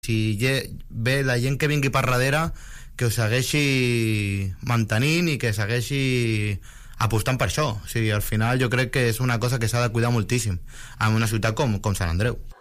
Si ve la gent que vingui per darrere, que ho segueixi mantenint i que segueixi apostant per això. O sigui, al final jo crec que és una cosa que s'ha de cuidar moltíssim en una ciutat com Sant Andreu.